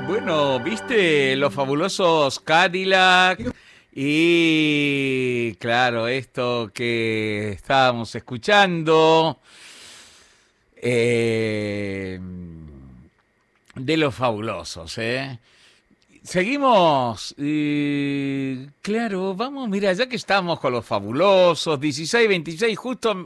Bueno, ¿viste los fabulosos Cadillac? Y claro, esto que estábamos escuchando eh, de los fabulosos, ¿eh? Seguimos, claro, vamos, mira, ya que estamos con los fabulosos, 16, 26, justo